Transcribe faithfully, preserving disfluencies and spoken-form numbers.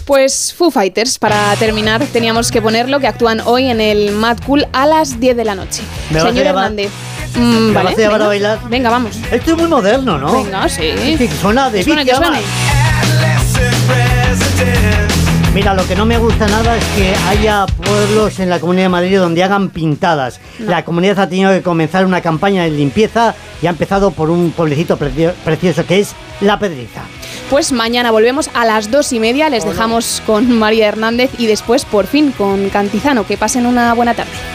Pues Foo Fighters, para terminar, teníamos que ponerlo, que actúan hoy en el Mad Cool a las diez de la noche. ¿Me vas Señor a llevar? Hernández. Mm, ¿Me vale, vas a llevar venga, a bailar? Venga, vamos. Esto es muy moderno, ¿no? Venga, sí. Que suena de Que suene, que Vicky suene. Mira, lo que no me gusta nada es que haya pueblos en la Comunidad de Madrid donde hagan pintadas. No. La comunidad ha tenido que comenzar una campaña de limpieza y ha empezado por un pueblecito precio- precioso que es La Pedriza. Pues mañana volvemos a las dos y media. Les dejamos con María Hernández y después, por fin, con Cantizano. Que pasen una buena tarde.